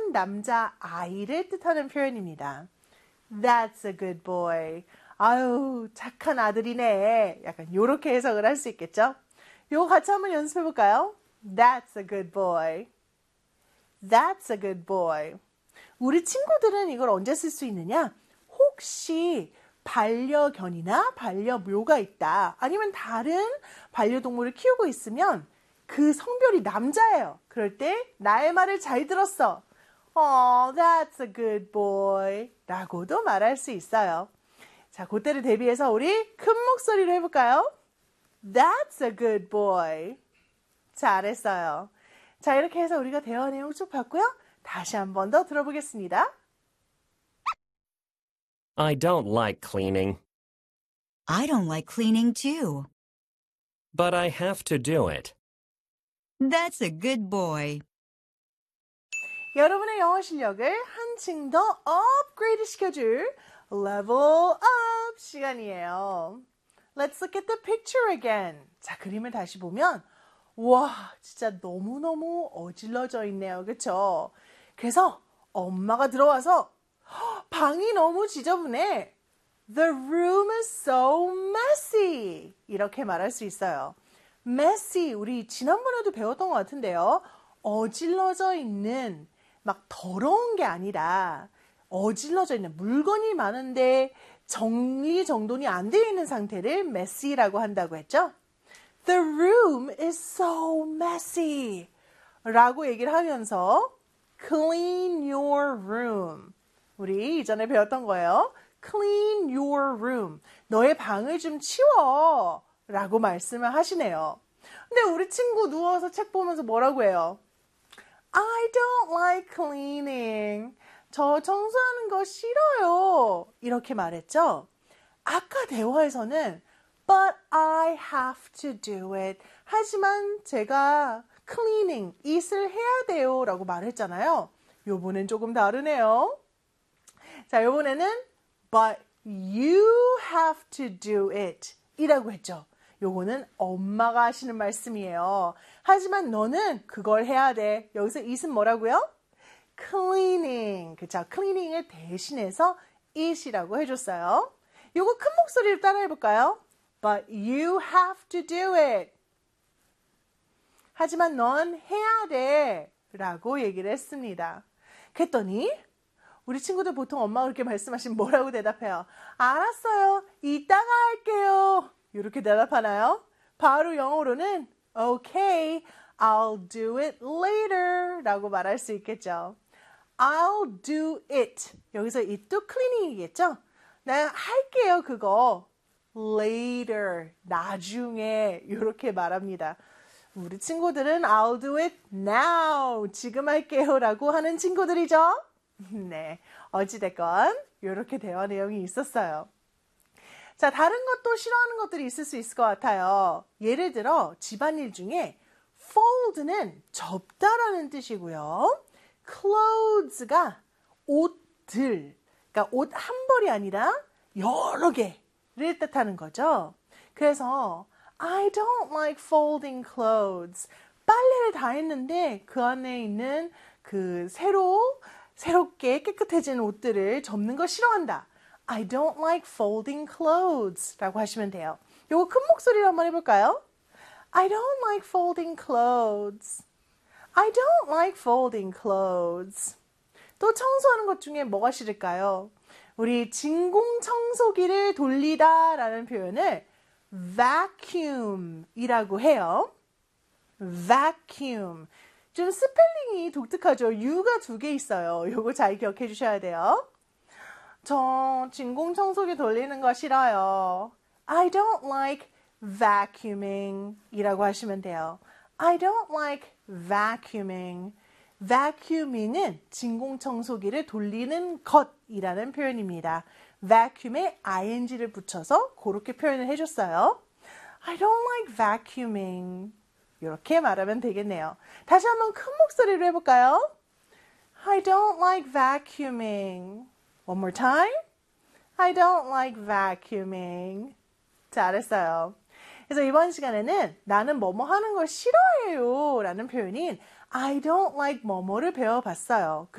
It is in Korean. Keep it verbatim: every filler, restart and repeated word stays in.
착한 남자 아이를 뜻하는 표현입니다. That's a good boy. 아유, 착한 아들이네. 약간 요렇게 해석을 할 수 있겠죠? 요거 같이 한번 연습해 볼까요? That's a good boy. That's a good boy. 우리 친구들은 이걸 언제 쓸 수 있느냐? 혹시 반려견이나 반려묘가 있다. 아니면 다른 반려동물을 키우고 있으면 그 성별이 남자예요. 그럴 때 나의 말을 잘 들었어. Oh, that's a good boy. 라고도 말할 수 있어요. 자, 그때를 대비해서 우리 큰 목소리로 해볼까요? That's a good boy. 잘했어요. 자, 이렇게 해서 우리가 대화 내용 쭉 봤고요. 다시 한 번 더 들어보겠습니다. I don't like cleaning. I don't like cleaning too. But I have to do it. That's a good boy. 여러분의 영어 실력을 한층 더 업그레이드 시켜줄 Level Up 시간이에요. Let's look at the picture again. 자, 그림을 다시 보면 와, 진짜 너무너무 어질러져 있네요. 그쵸? 그래서 엄마가 들어와서 방이 너무 지저분해. The room is so messy. 이렇게 말할 수 있어요. messy, 우리 지난번에도 배웠던 것 같은데요. 어질러져 있는, 막 더러운 게 아니라 어질러져 있는 물건이 많은데 정리정돈이 안 되어 있는 상태를 messy라고 한다고 했죠. The room is so messy. 라고 얘기를 하면서 clean your room. 우리 이전에 배웠던 거예요. Clean your room. 너의 방을 좀 치워. 라고 말씀을 하시네요. 근데 우리 친구 누워서 책 보면서 뭐라고 해요? I don't like cleaning. 저 청소하는 거 싫어요. 이렇게 말했죠? 아까 대화에서는 But I have to do it. 하지만 제가 cleaning, it을 해야 돼요. 라고 말했잖아요. 요번엔 조금 다르네요. 자, 요번에는 But you have to do it. 이라고 했죠. 요거는 엄마가 하시는 말씀이에요. 하지만 너는 그걸 해야 돼. 여기서 it은 뭐라고요? cleaning. 그쵸? cleaning을 대신해서 it이라고 해줬어요. 요거 큰 목소리로 따라 해볼까요? But you have to do it. 하지만 넌 해야 돼. 라고 얘기를 했습니다. 그랬더니 우리 친구들 보통 엄마가 그렇게 말씀하시면 뭐라고 대답해요? 알았어요. 이따가 할게요. 이렇게 대답하나요? 바로 영어로는 Okay, I'll do it later 라고 말할 수 있겠죠. I'll do it. 여기서 it도 cleaning이겠죠? 나 할게요, 그거. Later, 나중에 이렇게 말합니다. 우리 친구들은 I'll do it now, 지금 할게요 라고 하는 친구들이죠. 네, 어찌됐건 이렇게 대화 내용이 있었어요. 자, 다른 것도 싫어하는 것들이 있을 수 있을 것 같아요. 예를 들어 집안일 중에 fold는 접다라는 뜻이고요. clothes가 옷들, 그러니까 옷 한 벌이 아니라 여러 개를 뜻하는 거죠. 그래서 I don't like folding clothes. 빨래를 다 했는데 그 안에 있는 그 새로 새롭게 깨끗해진 옷들을 접는 거 싫어한다. I don't like folding clothes 라고 하시면 돼요. 요거 큰 목소리로 한번 해볼까요? I don't like folding clothes. I don't like folding clothes. 또 청소하는 것 중에 뭐가 싫을까요? 우리 진공 청소기를 돌리다 라는 표현을 vacuum 이라고 해요. vacuum. 좀 스펠링이 독특하죠. U가 두 개 있어요. 요거 잘 기억해 주셔야 돼요. 저 진공 청소기 돌리는 거 싫어요. I don't like vacuuming 이라고 하시면 돼요. I don't like vacuuming. vacuuming은 진공 청소기를 돌리는 것이라는 표현입니다. vacuum에 ing를 붙여서 그렇게 표현을 해줬어요. I don't like vacuuming. 이렇게 말하면 되겠네요. 다시 한번 큰 목소리로 해볼까요? I don't like vacuuming. One more time. I don't like vacuuming. 잘했어요. 그래서 이번 시간에는 나는 뭐뭐 하는 걸 싫어해요 라는 표현인 I don't like 뭐뭐를 배워봤어요.